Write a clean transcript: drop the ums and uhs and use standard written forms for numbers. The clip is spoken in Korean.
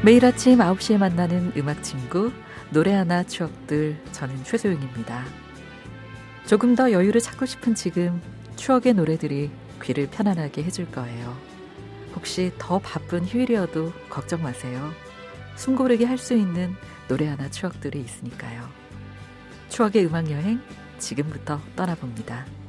매일 아침 9시에 만나는 음악 친구, 노래 하나 추억들, 저는 최소영입니다. 조금 더 여유를 찾고 싶은 지금, 추억의 노래들이 귀를 편안하게 해줄 거예요. 혹시 더 바쁜 휴일이어도 걱정 마세요. 숨 고르게 할 수 있는 노래 하나 추억들이 있으니까요. 추억의 음악 여행, 지금부터 떠나봅니다.